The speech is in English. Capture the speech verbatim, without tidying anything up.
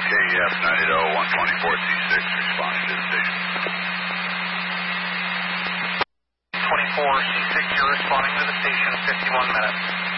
K F nine eight zero one twenty-four C six responding to the station. twenty-four C six, you're responding to the station, fifty-one minutes.